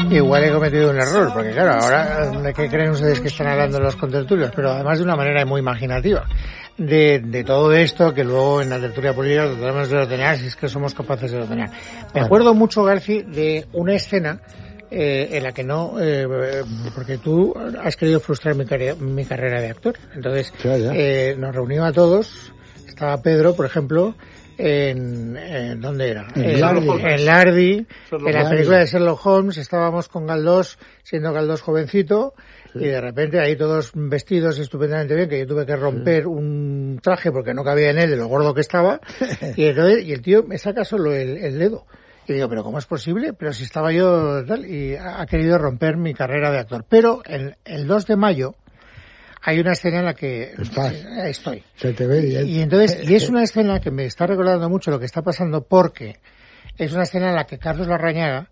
Igual he cometido un error, porque claro, ahora ¿de qué creen ustedes que están hablando los contertulios? Pero además de una manera muy imaginativa. De todo esto que luego en la tertulia política tratamos de ordenar, si es que somos capaces de ordenar. Me acuerdo mucho, Garci, de una escena en la que no, porque tú has querido frustrar mi carrera de actor. Entonces, nos reunimos a todos, estaba Pedro, por ejemplo, en ¿dónde era? En Lardy, en la película de Sherlock Holmes, estábamos con Galdós, siendo Galdós jovencito, y de repente ahí todos vestidos estupendamente bien, que yo tuve que romper un traje porque no cabía en él de lo gordo que estaba, y el tío me saca solo el dedo. Y digo, ¿pero cómo es posible? Pero si estaba yo tal, y ha querido romper mi carrera de actor. Pero el 2 de mayo hay una escena en la que estoy. Se te ve bien. Y entonces, y es una escena que me está recordando mucho lo que está pasando, porque es una escena en la que Carlos Larrañaga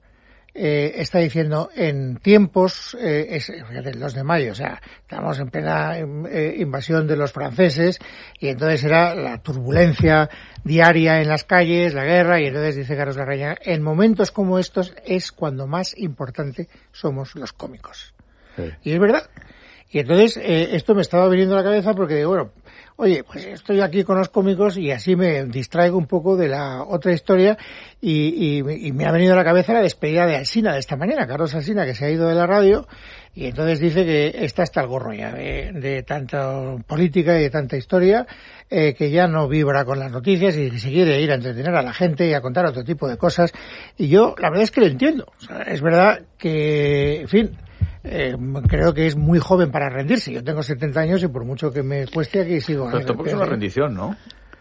está diciendo en tiempos, fíjate, el 2 de mayo, o sea, estamos en plena invasión de los franceses, y entonces era la turbulencia diaria en las calles, la guerra, y entonces dice Carlos Larrañaga, en momentos como estos es cuando más importante somos los cómicos. Sí. Y es verdad. Y entonces esto me estaba viniendo a la cabeza porque digo, bueno, oye, pues estoy aquí con los cómicos y así me distraigo un poco de la otra historia y me ha venido a la cabeza la despedida de Alsina de esta mañana, Carlos Alsina, que se ha ido de la radio, y entonces dice que está hasta el gorro ya de tanta política y de tanta historia, que ya no vibra con las noticias y que se quiere ir a entretener a la gente y a contar otro tipo de cosas. Y yo la verdad es que lo entiendo. O sea, es verdad que, en fin, creo que es muy joven para rendirse. Yo tengo 70 años y por mucho que me cueste aquí sigo. Pero tampoco es una rendición, ¿no?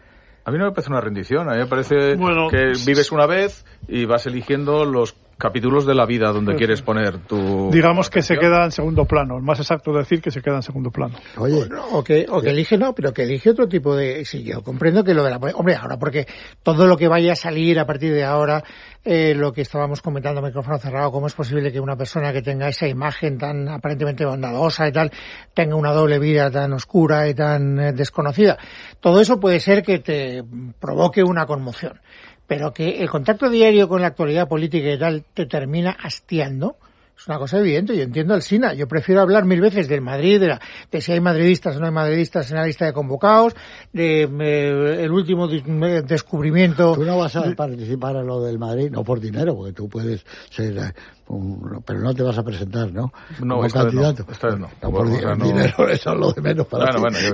A mí no me parece una rendición. A mí me parece que vives una vez y vas eligiendo los capítulos de la vida donde quieres poner tu... Digamos que se queda en segundo plano. Más exacto decir que se queda en segundo plano. Oye, o que elige, no, pero que elige otro tipo de... Sí, yo comprendo que lo de la... Hombre, ahora porque todo lo que vaya a salir a partir de ahora, lo que estábamos comentando, micrófono cerrado, cómo es posible que una persona que tenga esa imagen tan aparentemente bondadosa y tal, tenga una doble vida tan oscura y tan desconocida. Todo eso puede ser que te provoque una conmoción. Pero que el contacto diario con la actualidad política y tal te termina hastiando, es una cosa evidente. Yo entiendo al Sina. Yo prefiero hablar 1000 veces del Madrid, de si hay madridistas o no hay madridistas en la lista de convocados, el último descubrimiento. Tú no vas a participar en lo del Madrid, no por dinero, porque tú puedes ser... pero no te vas a presentar, ¿no? No, como candidato. Esta vez no. No por dinero, eso es lo de menos para ti. Bueno,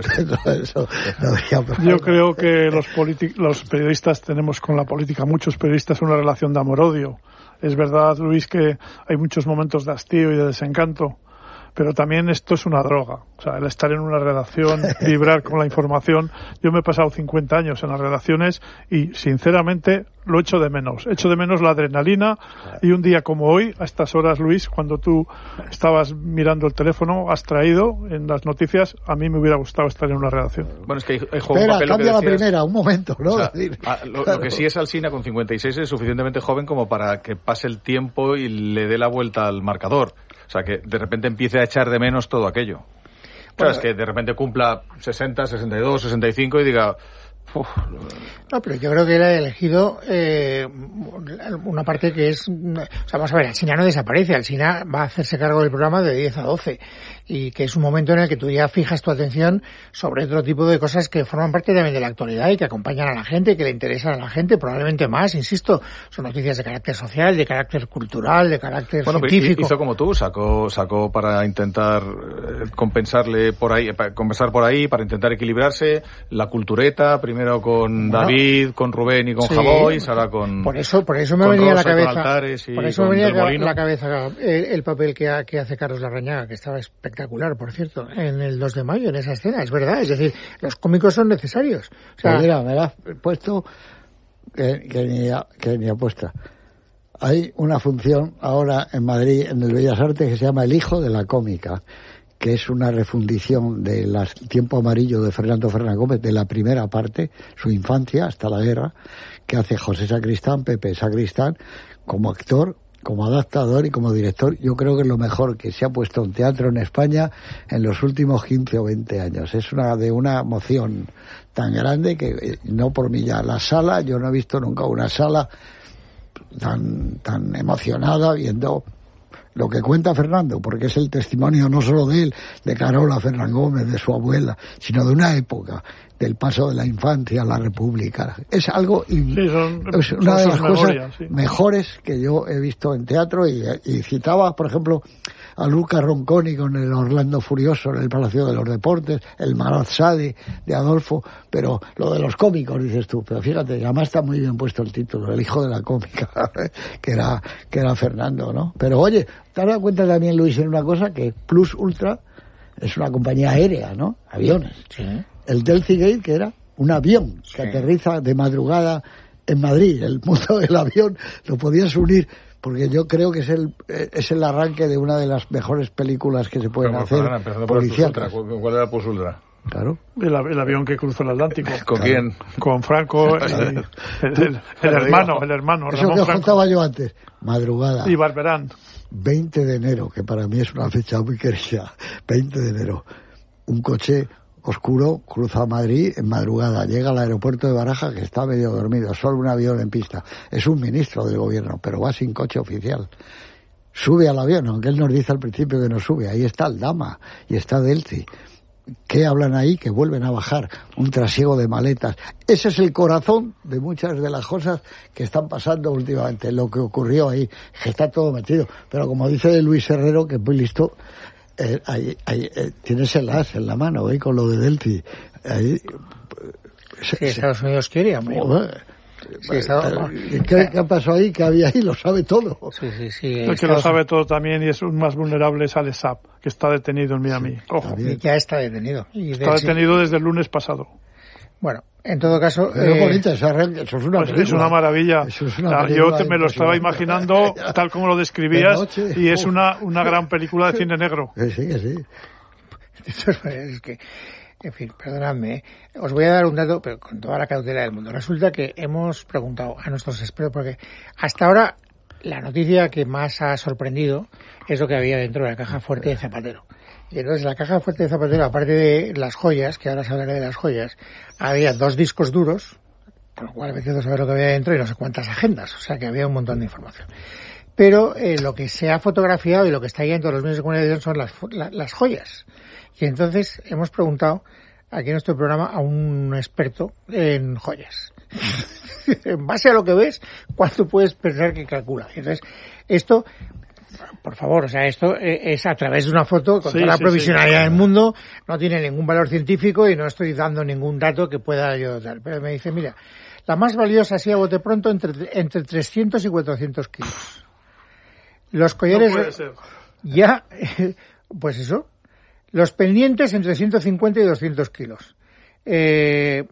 yo creo que los periodistas tenemos con la política, muchos periodistas, una relación de amor-odio. Es verdad, Luis, que hay muchos momentos de hastío y de desencanto, pero también esto es una droga. O sea, el estar en una redacción, vibrar con la información. Yo me he pasado 50 años en las redacciones y, sinceramente, lo echo de menos. Echo de menos la adrenalina, y un día como hoy, a estas horas, Luis, cuando tú estabas mirando el teléfono, has traído en las noticias, a mí me hubiera gustado estar en una redacción. Bueno, es que hay Espera, cambia la primera, un momento, ¿no? O sea, lo que sí es Alsina, con 56, es suficientemente joven como para que pase el tiempo y le dé la vuelta al marcador. O sea, que de repente empiece a echar de menos todo aquello. Claro, es que de repente cumpla 60, 62, 65 y diga... No, pero yo creo que él ha elegido una parte que es... O sea, vamos a ver, Alsina no desaparece. Alsina va a hacerse cargo del programa de 10 a 12. Y que es un momento en el que tú ya fijas tu atención sobre otro tipo de cosas que forman parte también de la actualidad y que acompañan a la gente, que le interesan a la gente, probablemente más, insisto. Son noticias de carácter social, de carácter cultural, de carácter científico. Hizo como tú, sacó para intentar compensar por ahí, para intentar equilibrarse, la cultureta, primero con David, con Rubén y con Javois, ahora con... Por eso me venía a la cabeza... Por eso me venía a la cabeza el papel que hace Carlos Larrañaga, que estaba espectacular, por cierto, en el 2 de mayo, en esa escena, es verdad. Es decir, los cómicos son necesarios. O sea, pues mira, me la has puesto que ni apuesta. Hay una función ahora en Madrid, en el Bellas Artes, que se llama El hijo de la cómica, que es una refundición de Tiempo Amarillo de Fernando Fernández Gómez, de la primera parte, su infancia hasta la guerra, que hace José Sacristán, Pepe Sacristán, como actor, como adaptador y como director. Yo creo que es lo mejor que se ha puesto en teatro en España en los últimos 15 o 20 años. Es de una emoción tan grande que, no por mí ya, la sala, yo no he visto nunca una sala tan emocionada viendo lo que cuenta Fernando, porque es el testimonio no solo de él, de Carola Fernández Gómez, de su abuela, sino de una época, del paso de la infancia a la República. Es algo, es una de las cosas mejores que yo he visto en teatro, y citaba, por ejemplo, a Luca Ronconi con el Orlando Furioso en el Palacio de los Deportes, el Marazade de Adolfo, pero lo de los cómicos, dices tú, pero fíjate, además está muy bien puesto el título, el hijo de la cómica, que era Fernando, ¿no? Pero oye, te has dado cuenta también, Luis, en una cosa, que Plus Ultra es una compañía aérea, ¿no? Aviones. Sí. El Delphi Gate, que era un avión que aterriza de madrugada en Madrid. El mundo del avión lo podías unir, porque yo creo que es el arranque de una de las mejores películas que se pueden hacer. Policiacas. ¿Cuál era Plus Ultra? Claro. El avión que cruzó el Atlántico. ¿Con quién? Con Franco, el hermano. Eso Ramón que os Franco. contaba yo antes. Madrugada. Y Barberán. 20 de enero, que para mí es una fecha muy querida. 20 de enero. Un coche oscuro cruza Madrid en madrugada. Llega al aeropuerto de Barajas, que está medio dormido. Solo un avión en pista. Es un ministro del gobierno, pero va sin coche oficial. Sube al avión, aunque él nos dice al principio que no sube. Ahí está el Dama y está Delci. ¿Qué hablan ahí? Que vuelven a bajar, un trasiego de maletas. Ese es el corazón de muchas de las cosas que están pasando últimamente, lo que ocurrió ahí, que está todo metido. Pero como dice Luis Herrero, que es muy listo, tienes el as en la mano, con lo de Delphi. Estados Unidos quiere, amigo. Sí, ¿Qué pasó ahí? ¿Qué había ahí? Lo sabe todo. Sí. El que lo sabe todo también y es un más vulnerable es Alex Saab, que está detenido en Miami. Ojo. Y ya está detenido. Está detenido desde el lunes pasado. Bueno, en todo caso... bonito, eso es una pues es una maravilla. Yo me lo estaba imaginando tal como lo describías y es una gran película de cine negro. Sí. Es que... En fin, perdonadme, os voy a dar un dato, pero con toda la cautela del mundo. Resulta que hemos preguntado a nuestros expertos, porque hasta ahora la noticia que más ha sorprendido es lo que había dentro de la caja fuerte de Zapatero. Y entonces la caja fuerte de Zapatero, aparte de las joyas, que ahora os hablaré de las joyas, había 2 discos duros, con lo cual a veces no saber lo que había dentro y no sé cuántas agendas, o sea que había un montón de información. Pero lo que se ha fotografiado y lo que está ahí en todos los medios de comunicación son las joyas. Y entonces hemos preguntado aquí en nuestro programa a un experto en joyas. En base a lo que ves, ¿cuánto puedes pensar que calcula? Entonces, esto, por favor, o sea, esto es a través de una foto con toda la provisionalidad del mundo, no tiene ningún valor científico y no estoy dando ningún dato que pueda yo dar. Pero me dice, mira, la más valiosa así a bote pronto entre 300 y 400 kilos. Los collares... No puede ser. Ya, pues eso. Los pendientes entre 150 y 200 kilos. El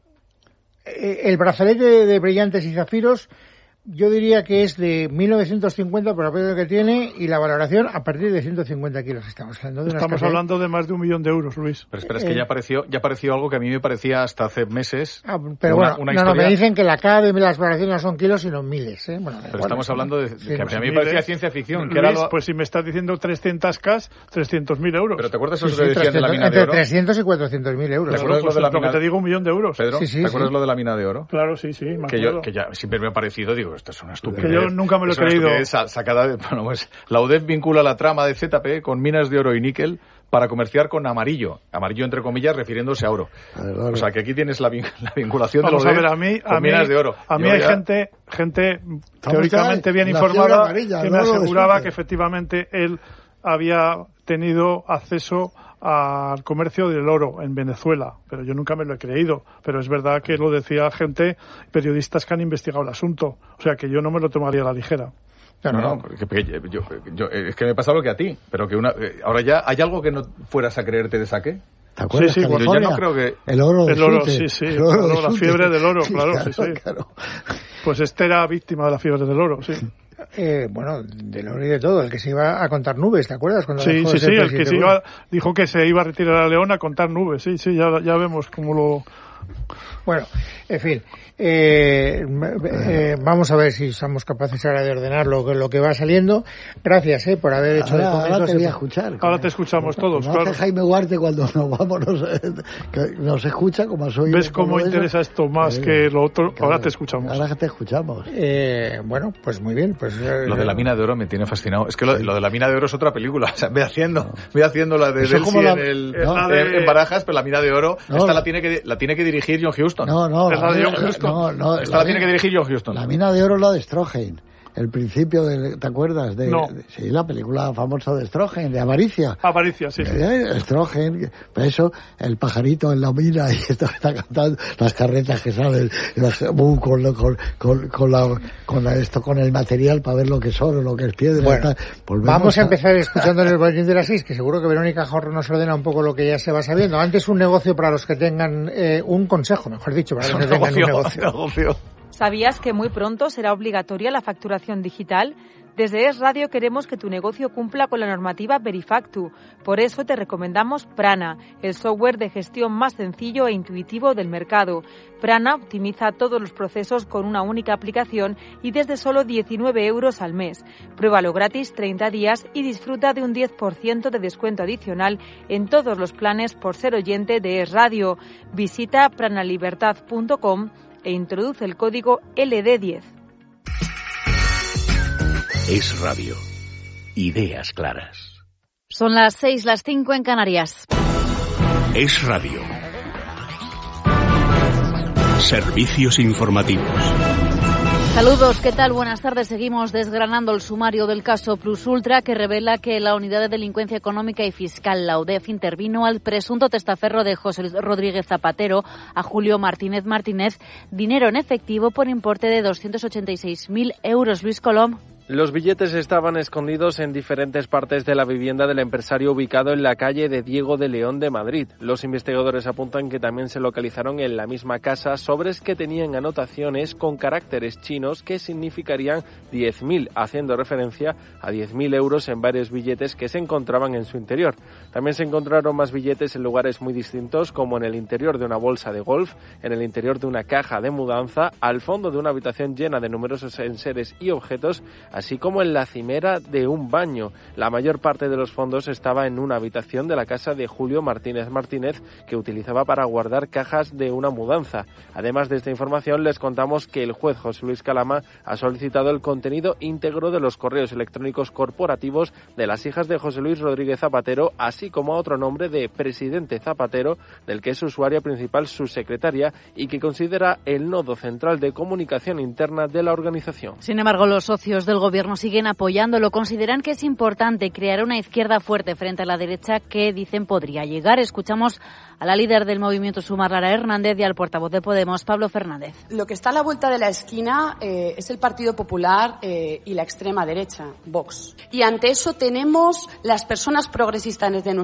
brazalete de brillantes y zafiros, yo diría que es de 1950 por el precio que tiene y la valoración a partir de 150 kilos. Estamos hablando de más de 1 millón de euros, Luis. Pero espera, es que ya apareció algo que a mí me parecía hasta hace meses. Pero una historia... me dicen que la cara de las valoraciones no son kilos, sino miles. Pero estamos hablando de que a mí me parecía ciencia ficción. Luis, que era pues si me estás diciendo 300K, 300.000 euros. ¿Pero te acuerdas eso que decían de la mina de oro? Entre 300 y 400.000 euros. ¿Te acuerdas lo de la mina? Lo que te digo, 1 millón de euros. Pedro, ¿te acuerdas lo de la mina de oro? Claro, sí, me acuerdo. Que ya siempre me ha parecido, digo, esto es una estupidez. Yo nunca me lo he creído. Sacada de, bueno, pues, la UDEF vincula la trama de ZP con minas de oro y níquel para comerciar con amarillo entre comillas, refiriéndose a oro. O sea, que aquí tienes la vinculación de la UDEF con minas de oro. A mí hay gente teóricamente bien informada que me aseguraba que efectivamente él había tenido acceso al comercio del oro en Venezuela, pero yo nunca me lo he creído. Pero es verdad que lo decía periodistas que han investigado el asunto, o sea que yo no me lo tomaría a la ligera. No, es que me pasa lo que a ti, pero que ahora ya hay algo que no fueras a creerte de saque. ¿Te acuerdas? Sí, yo ya no creo que... El oro, la fiebre del oro, claro. Pues era víctima de la fiebre del oro, sí. Bueno, del oro y de todo, el que se iba a contar nubes, ¿te acuerdas? Cuando el que dijo que se iba a retirar a León a contar nubes, sí, ya vemos cómo Bueno, en fin, vamos a ver si somos capaces ahora de ordenar lo que va saliendo. Gracias por haber hecho de comienzo. Ahora te voy a escuchar. Ahora te escuchamos todos, claro. Hace Jaime Huarte cuando nos vamos, nos escucha como soy. ¿Ves cómo interesa esto más que lo otro? Claro, ahora te escuchamos. Ahora te escuchamos. Bueno, pues muy bien. Pues lo de la mina de oro me tiene fascinado. Es que lo de la mina de oro es otra película. O sea, voy haciendo la de Delcy en Barajas, pero la mina de oro, esta la tiene que dirigir John Huston. Esta la tiene que dirigir John Huston. La mina de oro es la de Stroheim. El principio ¿te acuerdas? Sí, la película famosa de Stroheim, de Avaricia. Avaricia, sí. Stroheim, por eso el pajarito en la mina y está cantando las carretas que salen con el material para ver lo que es oro, lo que es piedra. Bueno, vamos a empezar escuchando el boletín de las 6, que seguro que Verónica Jorro nos ordena un poco lo que ya se va sabiendo. Antes un negocio para los que tengan un consejo, mejor dicho, para los que tengan un negocio. ¿Sabías que muy pronto será obligatoria la facturación digital? Desde Es Radio queremos que tu negocio cumpla con la normativa Verifactu. Por eso te recomendamos Prana, el software de gestión más sencillo e intuitivo del mercado. Prana optimiza todos los procesos con una única aplicación y desde solo 19 € al mes. Pruébalo gratis 30 días y disfruta de un 10% de descuento adicional en todos los planes por ser oyente de Es Radio. Visita pranalibertad.com e introduce el código LD10. Es Radio. Ideas claras. Son las 6, las 5 en Canarias. Es Radio. Servicios informativos. Saludos, ¿qué tal? Buenas tardes. Seguimos desgranando el sumario del caso Plus Ultra, que revela que la Unidad de Delincuencia Económica y Fiscal, la UDEF, intervino al presunto testaferro de José Luis Rodríguez Zapatero, a Julio Martínez Martínez, dinero en efectivo por importe de 286.000 euros. Luis Colom. Los billetes estaban escondidos en diferentes partes de la vivienda del empresario ubicado en la calle de Diego de León de Madrid. Los investigadores apuntan que también se localizaron en la misma casa sobres que tenían anotaciones con caracteres chinos que significarían 10.000, haciendo referencia a 10.000 euros en varios billetes que se encontraban en su interior. También se encontraron más billetes en lugares muy distintos, como en el interior de una bolsa de golf, en el interior de una caja de mudanza, al fondo de una habitación llena de numerosos enseres y objetos, así como en la cimera de un baño. La mayor parte de los fondos estaba en una habitación de la casa de Julio Martínez Martínez, que utilizaba para guardar cajas de una mudanza. Además de esta información, les contamos que el juez José Luis Calama ha solicitado el contenido íntegro de los correos electrónicos corporativos de las hijas de José Luis Rodríguez Zapatero, así como a otro nombre de Presidente Zapatero, del que es usuaria principal su secretaria y que considera el nodo central de comunicación interna de la organización. Sin embargo, los socios del gobierno siguen apoyándolo. Consideran que es importante crear una izquierda fuerte frente a la derecha que dicen podría llegar. Escuchamos a la líder del movimiento Sumar, Lara Hernández, y al portavoz de Podemos, Pablo Fernández. Lo que está a la vuelta de la esquina es el Partido Popular y la extrema derecha, Vox. Y ante eso tenemos las personas progresistas de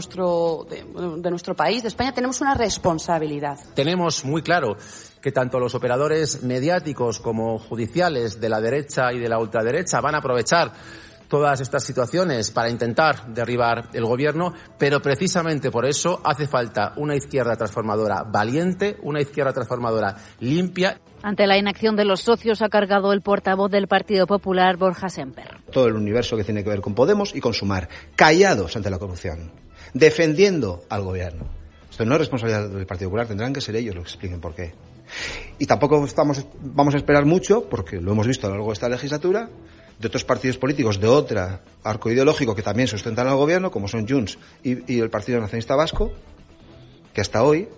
nuestro país, de España, tenemos una responsabilidad. Tenemos muy claro que tanto los operadores mediáticos como judiciales de la derecha y de la ultraderecha van a aprovechar todas estas situaciones para intentar derribar el gobierno, pero precisamente por eso hace falta una izquierda transformadora valiente, una izquierda transformadora limpia. Ante la inacción de los socios ha cargado el portavoz del Partido Popular, Borja Semper. Todo el universo que tiene que ver con Podemos y con Sumar, callados ante la corrupción, defendiendo al gobierno. Esto no es responsabilidad del Partido Popular, tendrán que ser ellos los que expliquen por qué. Y tampoco vamos a esperar mucho, porque lo hemos visto a lo largo de esta legislatura, de otros partidos políticos de otro arco ideológico que también sustentan al gobierno, como son Junts y el Partido Nacionalista Vasco, que hasta hoy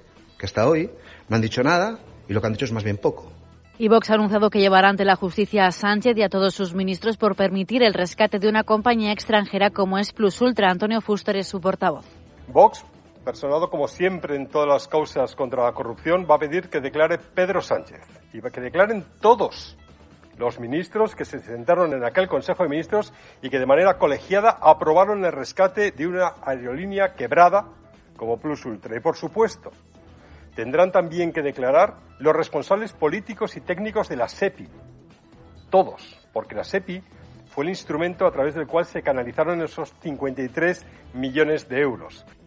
no han dicho nada y lo que han dicho es más bien poco. Y Vox ha anunciado que llevará ante la justicia a Sánchez y a todos sus ministros por permitir el rescate de una compañía extranjera como es Plus Ultra. Antonio Fuster es su portavoz. Vox, personado como siempre en todas las causas contra la corrupción, va a pedir que declare Pedro Sánchez y que declaren todos los ministros que se sentaron en aquel Consejo de Ministros y que de manera colegiada aprobaron el rescate de una aerolínea quebrada como Plus Ultra. Y por supuesto, tendrán también que declarar los responsables políticos y técnicos de la SEPI. Todos, porque la SEPI fue el instrumento a través del cual se canalizaron esos 53 millones de euros.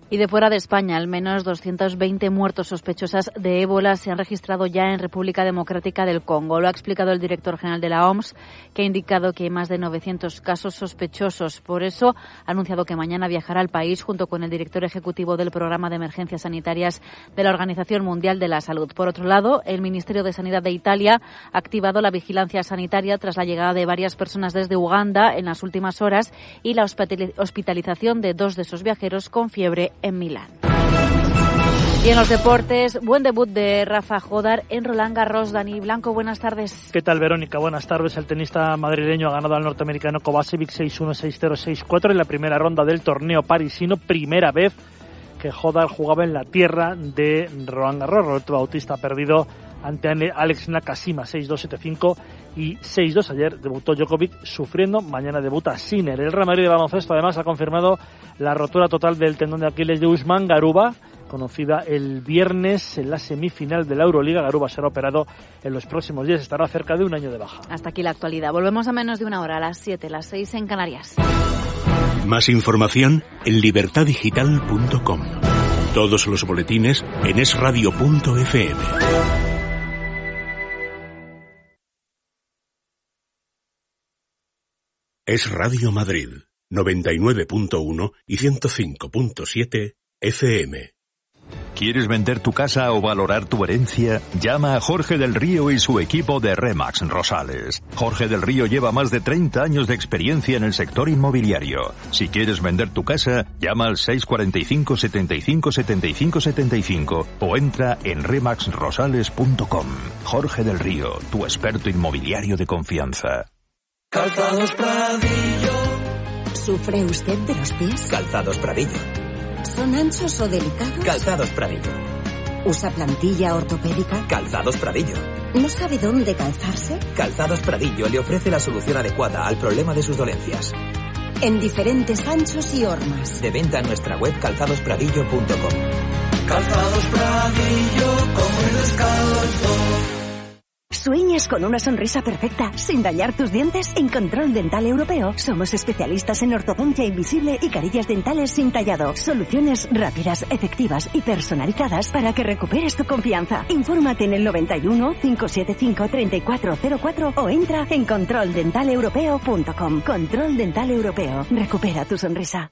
Y de fuera de España, al menos 220 muertos sospechosas de ébola se han registrado ya en República Democrática del Congo. Lo ha explicado el director general de la OMS, que ha indicado que hay más de 900 casos sospechosos. Por eso ha anunciado que mañana viajará al país junto con el director ejecutivo del Programa de Emergencias Sanitarias de la Organización Mundial de la Salud. Por otro lado, el Ministerio de Sanidad de Italia ha activado la vigilancia sanitaria tras la llegada de varias personas desde Uganda en las últimas horas y la hospitalización de 2 de esos viajeros con fiebre en Milán. Y en los deportes, buen debut de Rafa Jodar en Roland Garros. Dani Blanco, buenas tardes. ¿Qué tal, Verónica? Buenas tardes. El tenista madrileño ha ganado al norteamericano Kovacevic 6-1, 6-0, 6-4 en la primera ronda del torneo parisino. Primera vez que Jodar jugaba en la tierra de Roland Garros. Roberto Bautista ha perdido ante Alex Nakashima 6-2, 7-5 y 6-2. Ayer debutó Djokovic sufriendo, mañana debuta Sinner. El Real Madrid de baloncesto además ha confirmado la rotura total del tendón de Aquiles de Usman Garuba, conocida el viernes en la semifinal de la Euroliga. Garuba será operado en los próximos días, estará cerca de un año de baja. Hasta aquí la actualidad. Volvemos a menos de una hora, a las 7, las 6 en Canarias. Más información en libertadigital.com. Todos los boletines en esradio.fm. Es Radio Madrid, 99.1 y 105.7 FM. ¿Quieres vender tu casa o valorar tu herencia? Llama a Jorge del Río y su equipo de Remax Rosales. Jorge del Río lleva más de 30 años de experiencia en el sector inmobiliario. Si quieres vender tu casa, llama al 645 75 75 75 o entra en remaxrosales.com. Jorge del Río, tu experto inmobiliario de confianza. Calzados Pradillo. ¿Sufre usted de los pies? Calzados Pradillo. ¿Son anchos o delicados? Calzados Pradillo. ¿Usa plantilla ortopédica? Calzados Pradillo. ¿No sabe dónde calzarse? Calzados Pradillo le ofrece la solución adecuada al problema de sus dolencias. En diferentes anchos y hormas. De venta en nuestra web calzadospradillo.com. Calzados Pradillo, como el descalzo. ¿Sueñas con una sonrisa perfecta sin dañar tus dientes? En Control Dental Europeo somos especialistas en ortodoncia invisible y carillas dentales sin tallado. Soluciones rápidas, efectivas y personalizadas para que recuperes tu confianza. Infórmate en el 91 575 3404 o entra en controldentaleuropeo.com. Control Dental Europeo. Recupera tu sonrisa.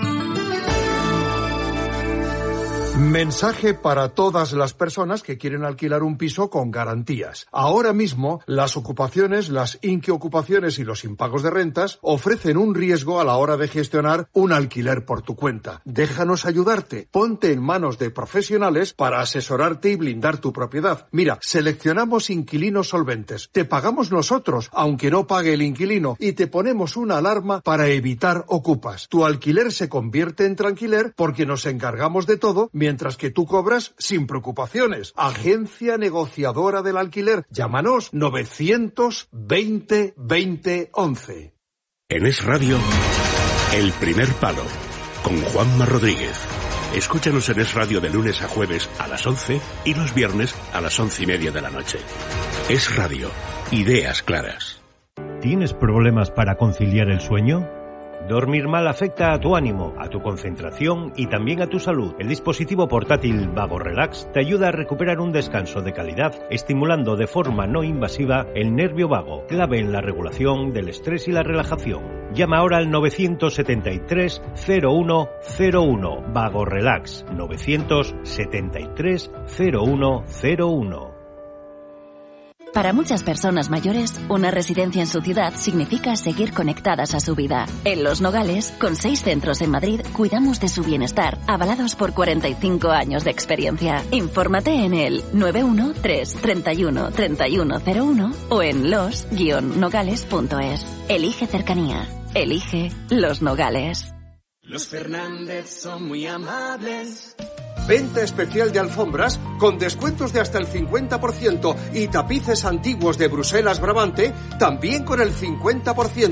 Mensaje para todas las personas que quieren alquilar un piso con garantías. Ahora mismo, las ocupaciones, las inquiocupaciones y los impagos de rentas ofrecen un riesgo a la hora de gestionar un alquiler por tu cuenta. Déjanos ayudarte. Ponte en manos de profesionales para asesorarte y blindar tu propiedad. Mira, seleccionamos inquilinos solventes. Te pagamos nosotros, aunque no pague el inquilino, y te ponemos una alarma para evitar ocupas. Tu alquiler se convierte en tranquiler porque nos encargamos de todo, mientras que tú cobras sin preocupaciones. Agencia negociadora del alquiler. Llámanos 920 20 11. En Es Radio, El Primer Palo, con Juanma Rodríguez. Escúchanos en Es Radio de lunes a jueves a las 11 y los viernes a las 11:30 de la noche. Es Radio, ideas claras. ¿Tienes problemas para conciliar el sueño? Dormir mal afecta a tu ánimo, a tu concentración y también a tu salud. El dispositivo portátil Vago Relax te ayuda a recuperar un descanso de calidad, estimulando de forma no invasiva el nervio vago, clave en la regulación del estrés y la relajación. Llama ahora al 973 0101. Vago Relax, 973 0101. Para muchas personas mayores, una residencia en su ciudad significa seguir conectadas a su vida. En Los Nogales, con 6 centros en Madrid, cuidamos de su bienestar, avalados por 45 años de experiencia. Infórmate en el 913 31 3101 o en los-nogales.es. Elige cercanía. Elige Los Nogales. Los Fernández son muy amables. Venta especial de alfombras con descuentos de hasta el 50% y tapices antiguos de Bruselas Brabante también con el 50%.